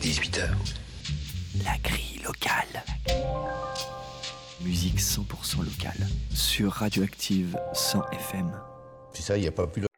18h. La grille locale. Musique 100% locale sur Radioactive 100 FM. Puis ça, il n'y a pas plus